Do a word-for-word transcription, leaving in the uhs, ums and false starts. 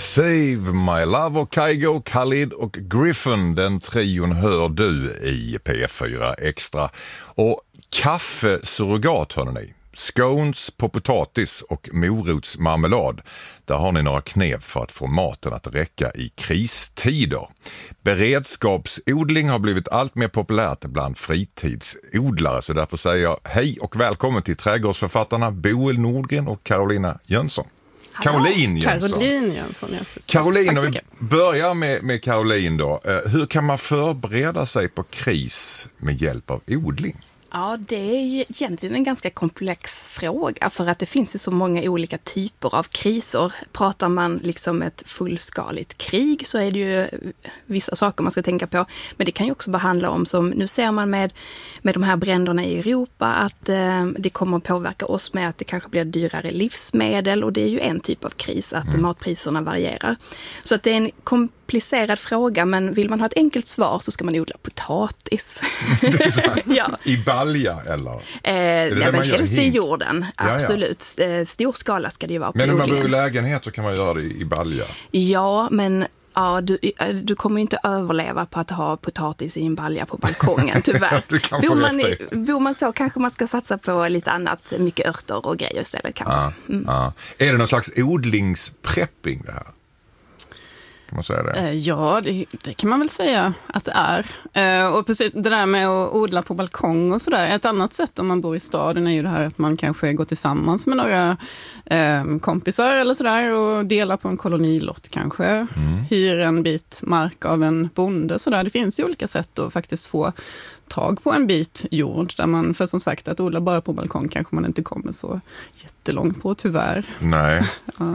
Save My Love och Kygo, Khalid och Griffin, den trion hör du i P fyra Extra. Och kaffesurrogat hör ni. Scones på potatis och morotsmarmelad. Där har ni några knep för att få maten att räcka i kristider. Beredskapsodling har blivit allt mer populärt bland fritidsodlare. Så därför säger jag hej och välkommen till trädgårdsförfattarna Boel Nordgren och Carolina Jönsson. Caroline Jönsson. Caroline Jönsson, ja, precis. Caroline, om vi börjar med, med Caroline då. Hur kan man förbereda sig på kris med hjälp av odling? Ja, det är ju egentligen en ganska komplex fråga för att det finns ju så många olika typer av kriser. Pratar man liksom ett fullskaligt krig så är det ju vissa saker man ska tänka på. Men det kan ju också bara handla om, som nu ser man med, med de här bränderna i Europa, att eh, det kommer att påverka oss med att det kanske blir dyrare livsmedel, och det är ju en typ av kris, att mm. matpriserna varierar. Så att det är en komplicerad fråga, men vill man ha ett enkelt svar så ska man odla potatis. Ja. I balja eller? Eh, nej, men helst i jorden, absolut. Ja, ja. Stor skala ska det ju vara på. Men om man odlingen. bor i lägenhet så kan man göra det i balja. Ja, men ja, du, du kommer ju inte överleva på att ha potatis i en balja på balkongen, tyvärr. bor, man i, bor man så kanske man ska satsa på lite annat, mycket örter och grejer istället kanske. Ja, mm. ja. Är det någon slags odlingsprepping det här? Kan man säga det? Ja, det, det kan man väl säga att det är. Och precis det där med att odla på balkong och sådär. Ett annat sätt om man bor i staden är ju det här att man kanske går tillsammans med några eh, kompisar eller sådär och delar på en kolonilott kanske. Mm. Hyr en bit mark av en bonde sådär. Det finns ju olika sätt att faktiskt få tag på en bit jord där man, för som sagt, att odla bara på balkong kanske man inte kommer så jättelångt på, tyvärr. Nej. Ja.